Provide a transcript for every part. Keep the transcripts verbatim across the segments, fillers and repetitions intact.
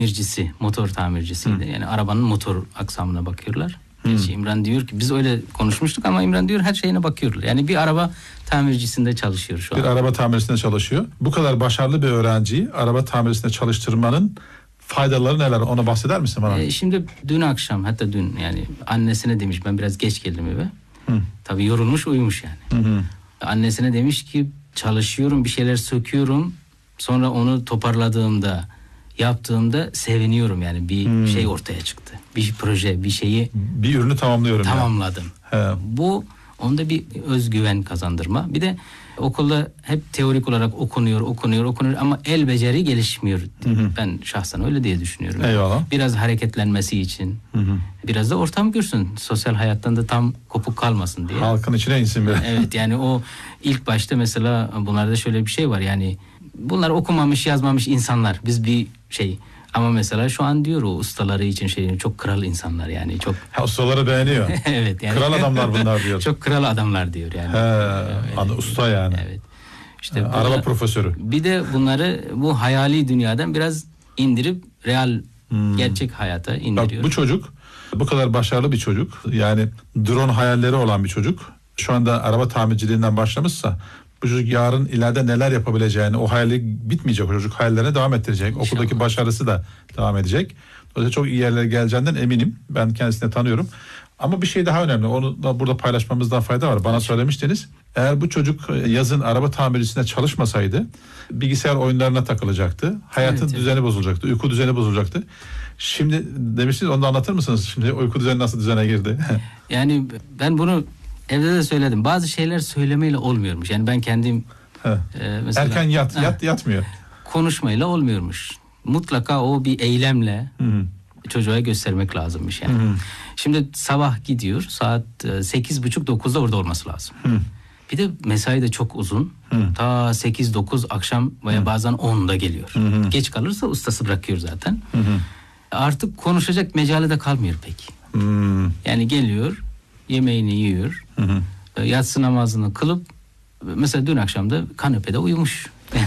tamircisi, motor tamircisiydi. Hı. Yani arabanın motor aksamına bakıyorlar. Gerçi İmran diyor ki biz öyle konuşmuştuk ama İmran diyor her şeyine bakıyorlar. Yani bir araba tamircisinde çalışıyor şu an. Bir araba tamircisinde çalışıyor. Bu kadar başarılı bir öğrenciyi araba tamircisinde çalıştırmanın faydaları neler? Ona bahseder misin bana? Ee, şimdi dün akşam, hatta dün yani annesine demiş, ben biraz geç geldim eve. Hı. Tabii yorulmuş, uyumuş yani. Hı hı. Annesine demiş ki çalışıyorum, bir şeyler söküyorum. Sonra onu toparladığımda, yaptığımda seviniyorum yani, bir hmm. şey ortaya çıktı. Bir proje, bir şeyi bir ürünü tamamlıyorum. Tamamladım. Yani. Bu onda bir özgüven kazandırma. Bir de okulda hep teorik olarak okunuyor, okunuyor, okunuyor ama el beceri gelişmiyor. Hı hı. Ben şahsen öyle diye düşünüyorum. Eyvallah. Biraz hareketlenmesi için, hı hı. biraz da ortam görsün. Sosyal hayattan da tam kopuk kalmasın diye. Halkın içine insin biraz. Evet, yani o ilk başta mesela bunlarda şöyle bir şey var yani, bunlar okumamış, yazmamış insanlar. Biz bir şey, ama mesela şu an diyor o ustaları için şey, çok kral insanlar yani, çok. Ha, ustaları beğeniyor. Evet yani. Kral adamlar bunlar diyor. Çok kral adamlar diyor yani. He, evet. Anı usta yani. Evet. İşte ha, araba burada, profesörü. Bir de bunları bu hayali dünyadan biraz indirip real, hmm. gerçek hayata indiriyor. Bak, bu çocuk bu kadar başarılı bir çocuk. Yani drone hayalleri olan bir çocuk. Şu anda araba tamirciliğinden başlamışsa bu çocuk yarın ileride neler yapabileceğini, o hayali bitmeyecek, o çocuk hayallerine devam ettirecek. İnşallah. Okuldaki başarısı da devam edecek. Dolayısıyla çok iyi yerlere geleceğinden eminim. Ben kendisini tanıyorum. Ama bir şey daha önemli. Onu da burada paylaşmamızda fayda var. Bana söylemiştiniz. Eğer bu çocuk yazın araba tamircisinde çalışmasaydı bilgisayar oyunlarına takılacaktı. Hayatın evet, düzeni evet. bozulacaktı. Uyku düzeni bozulacaktı. Şimdi demiştiniz, onu da anlatır mısınız? Şimdi uyku düzeni nasıl düzene girdi? Yani ben bunu evde de söyledim. Bazı şeyler söylemeyle olmuyormuş. Yani ben kendim e, mesela, erken yat, ha, yat yatmıyor. Konuşmayla olmuyormuş. Mutlaka o bir eylemle Hı-hı. çocuğa göstermek lazımmış yani. Hı-hı. Şimdi sabah gidiyor, saat sekiz buçuk dokuzda orada olması lazım. Hı. Bir de mesai de çok uzun. Hı. Ta sekiz dokuz akşam veya Hı. bazen onda geliyor. Hı-hı. Geç kalırsa ustası bırakıyor zaten. Hı-hı. Artık konuşacak mecali de kalmıyor pek. Hı. Yani geliyor, yemeğini yiyor, hı hı. yatsı namazını kılıp mesela dün akşam da kanepede uyumuş.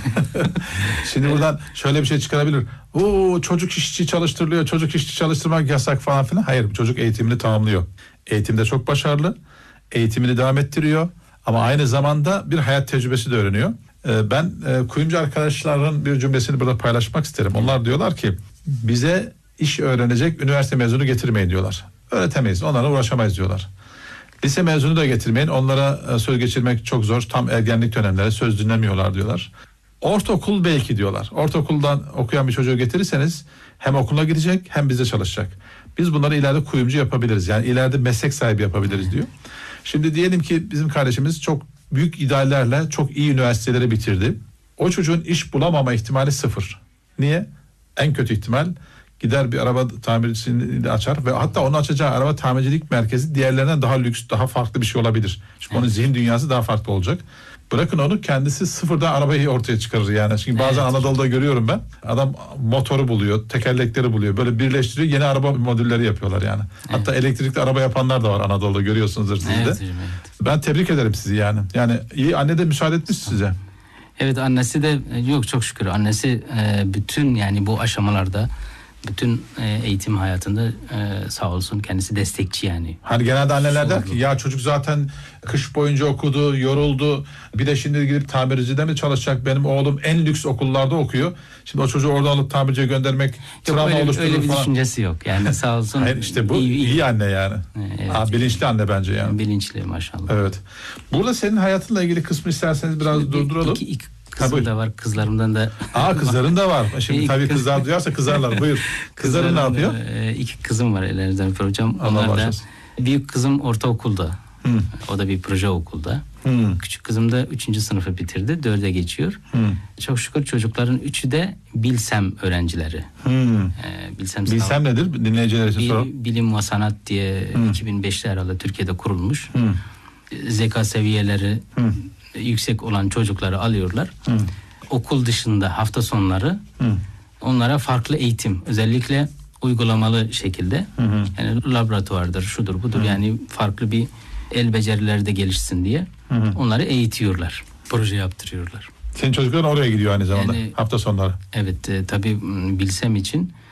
Şimdi buradan şöyle bir şey çıkarabilir. Oo, çocuk işçi çalıştırılıyor, çocuk işçi çalıştırmak yasak falan filan. Hayır, çocuk eğitimini tamamlıyor. Eğitimde çok başarılı, eğitimini devam ettiriyor ama aynı zamanda bir hayat tecrübesi de öğreniyor. Ee, ben e, kuyumcu arkadaşların bir cümlesini burada paylaşmak isterim. Onlar diyorlar ki bize iş öğrenecek üniversite mezunu getirmeyin diyorlar. Öğretemeyiz, onlarla uğraşamayız diyorlar. Lise mezunu da getirmeyin, onlara söz geçirmek çok zor. Tam ergenlik dönemleri, söz dinlemiyorlar diyorlar. Ortaokul belki diyorlar. Ortaokuldan okuyan bir çocuğu getirirseniz hem okuluna gidecek hem bizde çalışacak. Biz bunları ileride kuyumcu yapabiliriz. Yani ileride meslek sahibi yapabiliriz diyor. Şimdi diyelim ki bizim kardeşimiz çok büyük ideallerle çok iyi üniversiteleri bitirdi. O çocuğun iş bulamama ihtimali sıfır. Niye? En kötü ihtimal gider bir araba tamircisini açar ve hatta onun açacağı araba tamircilik merkezi diğerlerinden daha lüks, daha farklı bir şey olabilir. Çünkü evet. onun zihin dünyası daha farklı olacak. Bırakın onu, kendisi sıfırdan arabayı ortaya çıkarır yani. Çünkü bazen evet. Anadolu'da görüyorum ben. Adam motoru buluyor, tekerlekleri buluyor. Böyle birleştiriyor, yeni araba modülleri yapıyorlar yani. Evet. Hatta elektrikli araba yapanlar da var Anadolu'da, görüyorsunuzdur siz evet, de. Hocam, evet. Ben tebrik ederim sizi yani. Yani iyi, anne de müsaade etmiş size. Evet, annesi de yok çok şükür. Annesi bütün yani bu aşamalarda, bütün eğitim hayatında sağ olsun kendisi destekçi yani. Hani genelde anneler der ki ya çocuk zaten kış boyunca okudu, yoruldu. Bir de şimdi gidip tamircide mi çalışacak? Benim oğlum en lüks okullarda okuyor. Şimdi o çocuğu oradan alıp tamirciye göndermek travma oluşturur öyle bir falan. düşüncesi yok. Yani sağ olsun. Hayır, işte bu iyi, iyi anne yani. Evet. Aa, bilinçli anne bence yani. Bilinçli maşallah. Evet. Burada senin hayatınla ilgili kısmı isterseniz biraz şimdi durduralım. İki, iki kızım da var, kızlarımdan da. Aa, kızların da var. Şimdi tabii kız... kızlar duyarsa kızarlar. Buyur. Kızların ne yapıyor? E, iki kızım var ellerinizden öper hocam. Onlar da büyük kızım ortaokulda. Hmm. O da bir proje okulda. Hmm. Küçük kızım da üçüncü sınıfı bitirdi. Dörde geçiyor. Hmm. Çok şükür çocukların üçü de Bilsem öğrencileri. Hmm. Ee, Bilsem, Bilsem nedir? Dinleyiciler için soralım. Bilim ve Sanat diye hmm. iki bin beşte herhalde Türkiye'de kurulmuş. Hmm. Zeka seviyeleri hmm. yüksek olan çocukları alıyorlar. Hmm. Okul dışında hafta sonları hmm. onlara farklı eğitim, özellikle uygulamalı şekilde, hmm. yani laboratuvardır, şudur budur, hmm. yani farklı bir el becerileri de gelişsin diye hı hı. onları eğitiyorlar. Proje yaptırıyorlar. Senin çocukların oraya gidiyor aynı zamanda yani, hafta sonları. Evet e, tabii Bilsem için